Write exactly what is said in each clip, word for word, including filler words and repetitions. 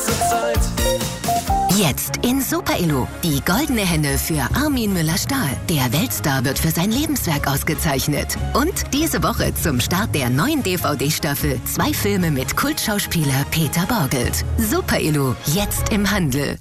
kurze Zeit. Jetzt in Super Elo. Die goldene Henne für Armin Müller-Stahl. Der Weltstar wird für sein Lebenswerk ausgezeichnet. Und diese Woche zum Start der neuen D V D-Staffel zwei Filme mit Kultschauspieler Peter Borgelt. Super Elo, jetzt im Handel.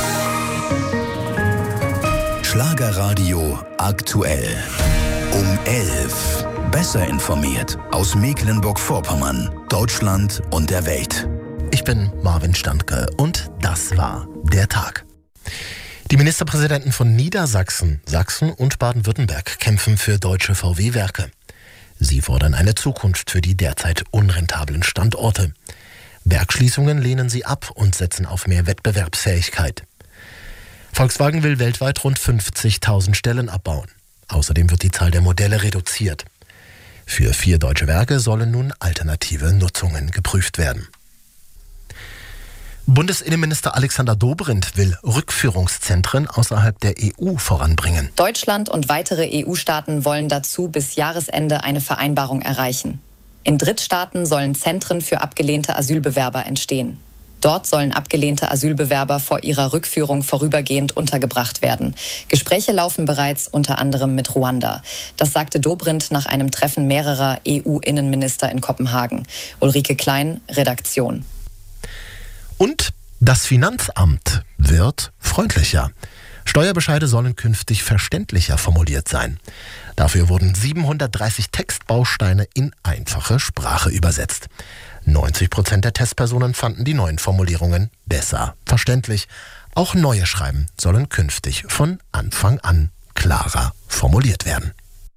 Schlagerradio aktuell. Um elf. Besser informiert aus Mecklenburg-Vorpommern, Deutschland und der Welt. Ich bin Marvin Standke und das war der Tag. Die Ministerpräsidenten von Niedersachsen, Sachsen und Baden-Württemberg kämpfen für deutsche V W-Werke. Sie fordern eine Zukunft für die derzeit unrentablen Standorte. Werksschließungen lehnen sie ab und setzen auf mehr Wettbewerbsfähigkeit. Volkswagen will weltweit rund fünfzigtausend Stellen abbauen. Außerdem wird die Zahl der Modelle reduziert. Für vier deutsche Werke sollen nun alternative Nutzungen geprüft werden. Bundesinnenminister Alexander Dobrindt will Rückführungszentren außerhalb der E U voranbringen. Deutschland und weitere E U-Staaten wollen dazu bis Jahresende eine Vereinbarung erreichen. In Drittstaaten sollen Zentren für abgelehnte Asylbewerber entstehen. Dort sollen abgelehnte Asylbewerber vor ihrer Rückführung vorübergehend untergebracht werden. Gespräche laufen bereits unter anderem mit Ruanda. Das sagte Dobrindt nach einem Treffen mehrerer E U-Innenminister in Kopenhagen. Ulrike Klein, Redaktion. Und das Finanzamt wird freundlicher. Steuerbescheide sollen künftig verständlicher formuliert sein. Dafür wurden siebenhundertdreißig Textbausteine in einfache Sprache übersetzt. neunzig Prozent der Testpersonen fanden die neuen Formulierungen besser verständlich. Auch neue Schreiben sollen künftig von Anfang an klarer formuliert werden.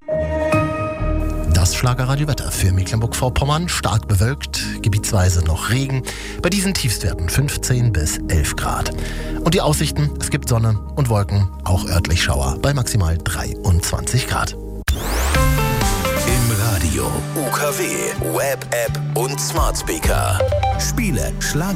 Das Schlagerradiowetter für Mecklenburg-Vorpommern. Stark bewölkt, gebietsweise noch Regen. Bei diesen Tiefstwerten fünfzehn bis elf Grad. Und die Aussichten, es gibt Sonne und Wolken, auch örtlich Schauer bei maximal dreiundzwanzig Grad. Im Radio, U K W, Web-App und Smart Speaker. Spiele Schlager.